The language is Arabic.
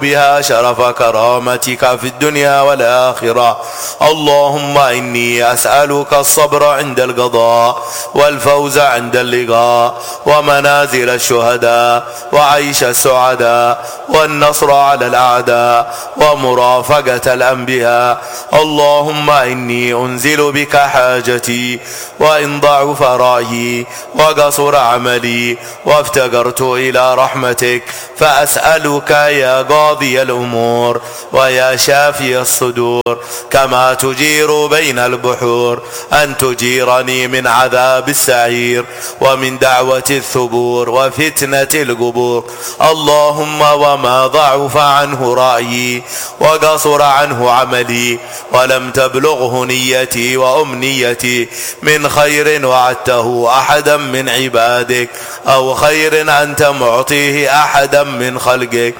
بها شرف كرامتك في الدنيا والآخرة. اللهم إني أسألك الصبر عند القضاء والفوز عند اللقاء ومنازل الشهداء وعيش السعداء والنصر على الأعداء ومرافقة الأنبياء. اللهم إني أنزل بك حاجتي وإن ضعف رأيي وقصر عملي وافتقرت إلى رحمتك، فأسألك يا قاضي الأمور ويا شافي الصدور كما تجير بين البحور أن تجيرني من عذاب السعير ومن دعوة الثبور وفتنة القبور. اللهم وما ضعف عنه رأيي وقصر عنه عملي ولم تبلغه نيتي وأمنيتي من خير وعدته أحدا من عبادك أو خير أنت معطيه أحدا من خلقك،